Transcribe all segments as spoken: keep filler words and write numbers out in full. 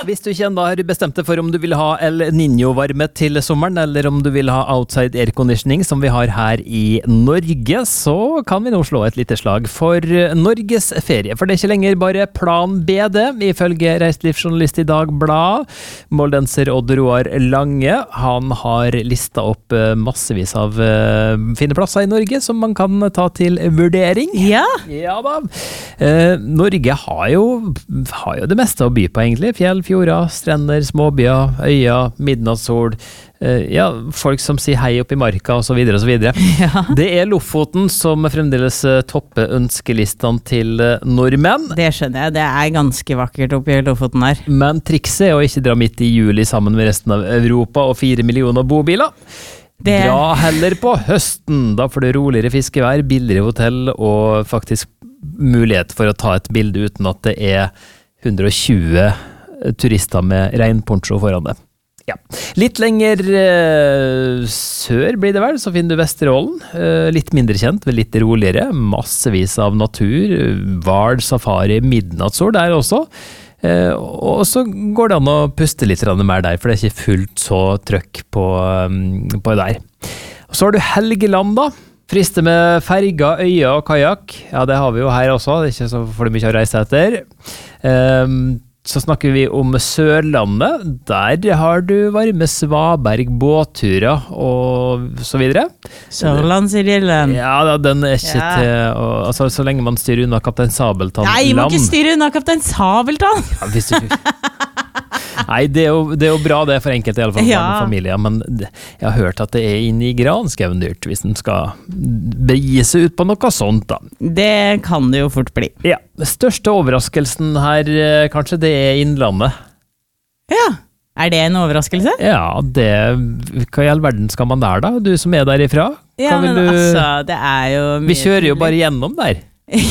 Hvis du ikke enda har bestemt deg for om du vil ha El Niño-varme til sommeren, eller om du vil ha outside airconditioning som vi har her i Norge, så kan vi nå slå et lite slag for Norges ferie. For det er ikke lenger bare plan B det, ifølge reiselivsjournalist i Dagbladet, moldenser Odd Roar Lange. Han har listet opp massevis av fine plasser i Norge som man kan ta til vurdering. Ja. Ja da. Eh, Norge har jo, har jo det meste å by på egentlig. Fjell, fjorder, strender, småbyer, øyer, midnattssol. Eh, ja, folk som sier hei opp i marka og så videre og så videre. Ja. Det er Lofoten som fremdeles topper ønskelistene til nordmenn. Det skjønner jeg, det er ganske vakkert oppe i Lofoten her. Men trikset er å ikke dra midt i juli sammen med resten av Europa og fire millioner bobiler. Det... Dra heller på høsten, da får du roligere fiskevær, billigere hotell og faktisk mulighet for å ta et bilde uten at det er hundre og tjue turister med regnponcho foran det. Ja. Litt lenger eh, sør blir det vel, så finner du Vesterålen. Eh, litt mindre kjent, men litt roligere. Massevis av natur, hval, safari, midnattssol der også. Eh, og så går det an å puste litt mer der, for det er ikke fullt så trøkk på, på der. Og så har du Helgeland da. Friste med ferger, øyer og kajak. Ja, det har vi jo her også. Det er ikke så for mye å reise etter. Um, så snakker vi om Sørlandet. Der har du varme Svaberg, båtturer og så videre. Sørlandsidyllen. Ja, den er ikke ja. til å, altså, så lenge man styrer unna Kaptein Sabeltann. Nei, jeg må ikke styre unna Kaptein Sabeltann. Ja, hvis du... Nei, det er, jo, det er jo bra det for enkelte i alle fall, ja. familier, men jeg har hørt at det er inne i granskauen dyrt hvis den skal begi seg ut på noe sånt da. Det kan det jo fort bli. Ja, største overraskelsen her kanskje det er Innlandet. Ja, er det en overraskelse? Ja, det, hva i all verden skal man der da? Du som er derifra? Ja, men du... altså, det er jo... Vi kjører jo bare gjennom der.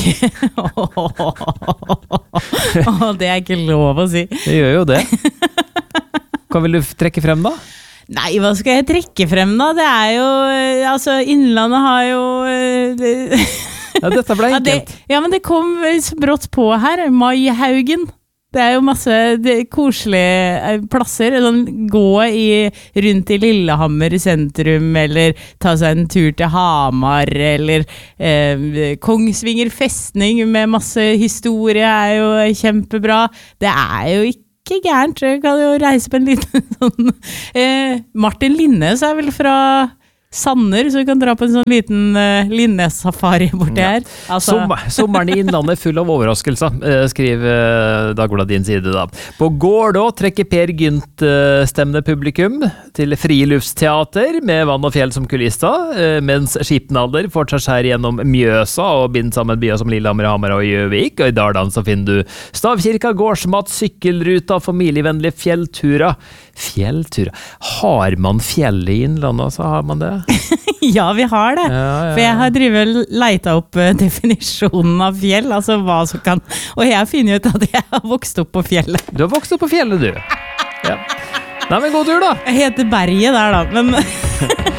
oh, det er ikke lov å si. Det gjør jo det. Hva vil du trekke frem da? Nei, hva skal jeg trekke frem da? Det er jo, altså Innlandet har jo ja, dette ble enkelt. Ja, det, ja, men det kom så brått på her, Maihaugen. Det er jo masse koselige plasser, sånn, gå i, rundt i Lillehammer sentrum, eller ta seg en tur til Hamar, eller eh, Kongsvinger festning med masse historie er jo kjempebra. Det er jo ikke gærent, jeg kan jo reise på en liten sånn... Eh, Martin Linnes er vel fra... Sanner, så vi kan dra på en sånn liten uh, Linnes-safari borti her. Altså... Sommer, sommeren i Innlandet er full av overraskelser, uh, skriver uh, Dagbladet din side da. På Gårdå trekker Per Gynt uh, stemmende publikum til friluftsteater med vann og fjell som kulister, uh, mens Skipnalder fortsatt skjær gjennom Mjøsa og binder sammen byer som Lillehammer, Hamar og Gjøvik, og i Dardan så finner du Stavkirka, gårdsmat, sykkelruta, familievennlige fjellturer. Fjellturer? Har man fjell i Innlandet, så har man det? Ja, vi har det. Ja, ja, ja. For jeg har drivet leita opp uh, definisjonen av fjell, altså hva som kan... Og jeg finner ut at jeg har vokst opp på fjellet. Du har vokst opp på fjellet, du. Ja. Nei, men god tur da. Jeg heter Berget der da, men...